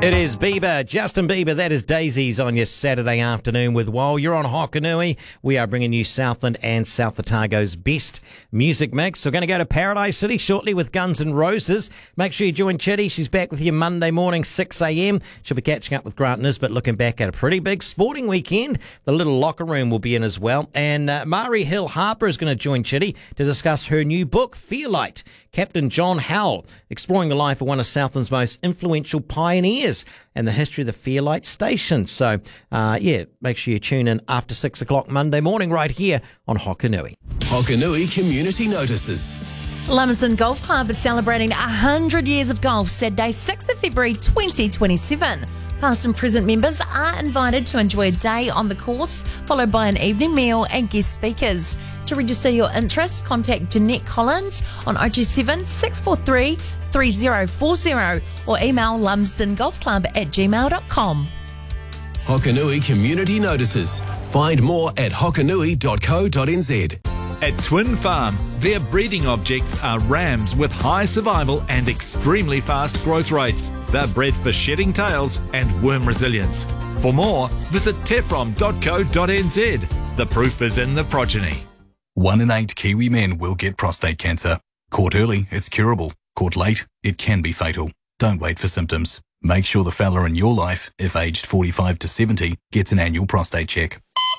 It is Bieber, Justin Bieber. That is Daisies on your Saturday afternoon with Wal. You're on Hokanui. We are bringing you Southland and South Otago's best music mix. We're going to go to Paradise City shortly with Guns N' Roses. Make sure you join Chitty. She's back with you Monday morning, 6 a.m. She'll be catching up with Grant Nisbet, looking back at a pretty big sporting weekend. The little locker room will be in as well. And Mari Hill Harper is going to join Chitty to discuss her new book, Fearlight. Captain John Howell, exploring the life of one of Southland's most influential pioneers and the history of the Fearlight station. So, make sure you tune in after 6 o'clock Monday morning right here on Hokanui. Hokanui Community Notices. Lumsden Golf Club is celebrating 100 years of golf Saturday, 6th of February 2027. Past and present members are invited to enjoy a day on the course, followed by an evening meal and guest speakers. To register your interest, contact Jeanette Collins on 027 643 3040 or email lumsdengolfclub@gmail.com. Hokanui Community Notices. Find more at hokanui.co.nz. At Twin Farm, their breeding objects are rams with high survival and extremely fast growth rates. They're bred for shedding tails and worm resilience. For more, visit tefrom.co.nz. The proof is in the progeny. 1 in 8 Kiwi men will get prostate cancer. Caught early, it's curable. Caught late, it can be fatal. Don't wait for symptoms. Make sure the fella in your life, if aged 45 to 70, gets an annual prostate check.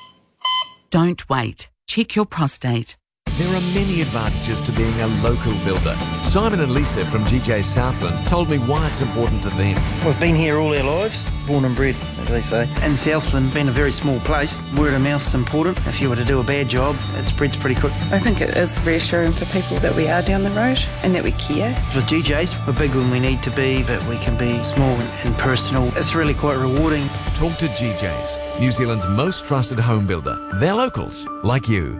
Don't wait. Check your prostate. There are many advantages to being a local builder. Simon and Lisa from GJ Southland told me why it's important to them. We've been here all our lives, born and bred, as they say. And Southland, being a very small place, word of mouth's important. If you were to do a bad job, it spreads pretty quick. I think it is reassuring for people that we are down the road and that we care. With GJ's, we're big when we need to be, but we can be small and personal. It's really quite rewarding. Talk to GJ's, New Zealand's most trusted home builder. They're locals, like you.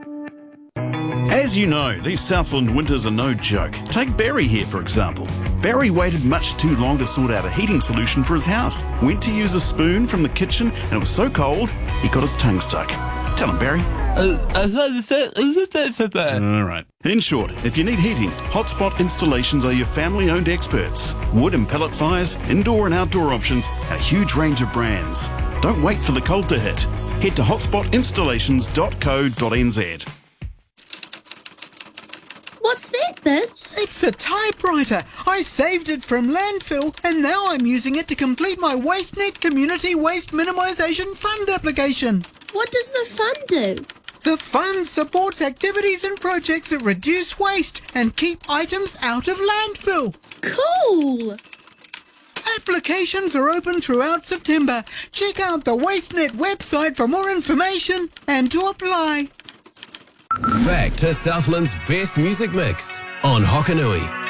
As you know, these Southland winters are no joke. Take Barry here, for example. Barry waited much too long to sort out a heating solution for his house. Went to use a spoon from the kitchen, and it was so cold, he got his tongue stuck. Tell him, Barry. All right. In short, if you need heating, Hotspot Installations are your family-owned experts. Wood and pellet fires, indoor and outdoor options, a huge range of brands. Don't wait for the cold to hit. Head to hotspotinstallations.co.nz. What's that, Bits? It's a typewriter. I saved it from landfill and now I'm using it to complete my WasteNet Community Waste Minimisation Fund application. What does the fund do? The fund supports activities and projects that reduce waste and keep items out of landfill. Cool! Applications are open throughout September. Check out the WasteNet website for more information and to apply. Back to Southland's best music mix on Hokanui.